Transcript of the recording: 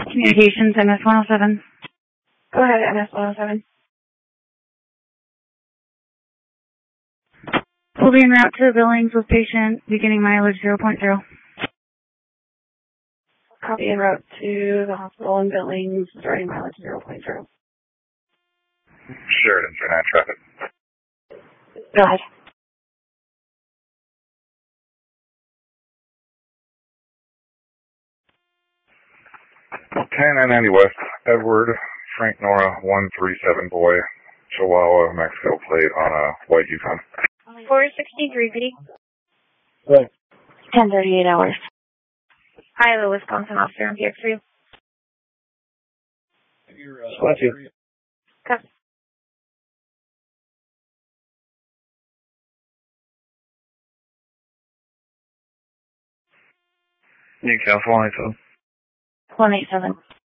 Communications, MS-107. Go ahead, MS-107. We'll be en route to Billings with patient beginning mileage 0.0. Copy en route to the hospital in Billings, starting mileage 0.0. Sheridan, 39 traffic. Go ahead. Okay, 990 West, Edward, Frank Nora, 137 boy, Chihuahua, Mexico plate on a white Yukon. 463 PD. Right. 10:38 hours. Iowa, Wisconsin officer on PX3. Bless you. Copy. Newcastle, 187. 187.